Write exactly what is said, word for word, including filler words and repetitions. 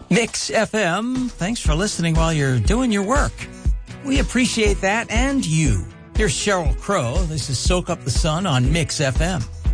Mix F M, thanks for listening while you're doing your work. We appreciate that, and you. Here's Sheryl Crow. This is Soak Up the Sun on Mix F M.